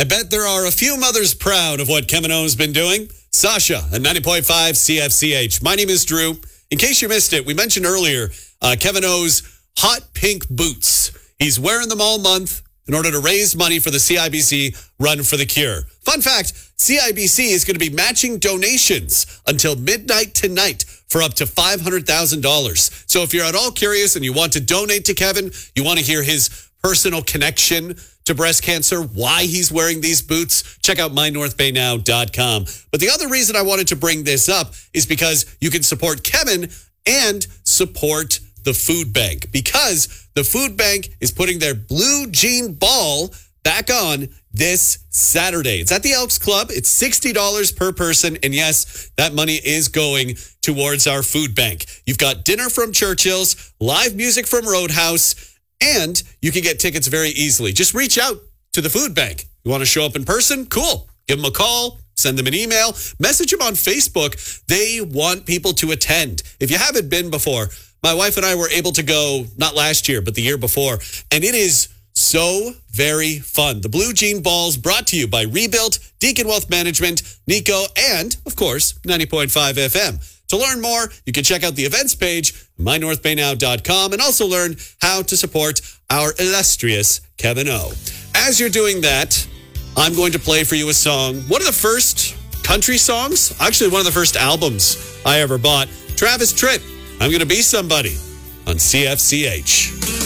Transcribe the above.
I bet there are a few mothers proud of what Kevin O's been doing. Sasha at 90.5 CFCH. My name is Drew. In case you missed it, we mentioned earlier Kevin O's hot pink boots. He's wearing them all month in order to raise money for the CIBC Run for the Cure. Fun fact, CIBC is going to be matching donations until midnight tonight for up to $500,000. So if you're at all curious and you want to donate to Kevin, you want to hear his personal connection to breast cancer, why he's wearing these boots, check out mynorthbaynow.com. But the other reason I wanted to bring this up is because you can support Kevin and support the food bank, because the food bank is putting their Blue Jean Ball back on this Saturday. It's at the Elks Club. It's $60 per person. And yes, that money is going towards our food bank. You've got dinner from Churchill's, live music from Roadhouse, and you can get tickets very easily. Just reach out to the food bank. You want to show up in person? Cool. Give them a call. Send them an email. Message them on Facebook. They want people to attend. If you haven't been before, my wife and I were able to go, not last year, but the year before. And it is so very fun. The Blue Jean Balls brought to you by Rebuilt, Deacon Wealth Management, Nico, and, of course, 90.5 FM. To learn more, you can check out the events page, mynorthbaynow.com, and also learn how to support our illustrious Kevin O. As you're doing that, I'm going to play for you a song. One of the first country songs, actually one of the first albums I ever bought, Travis Tritt, I'm Gonna Be Somebody on CFCH.